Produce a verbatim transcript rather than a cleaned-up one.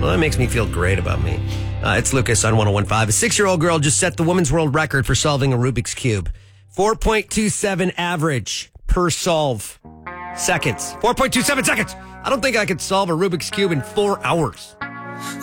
Well, that makes me feel great about me. Uh, it's Lucas on one oh one point five. A six-year-old girl just set the women's world record for solving a Rubik's Cube. four point two seven average per solve seconds. four point two seven seconds. I don't think I could solve a Rubik's Cube in four hours.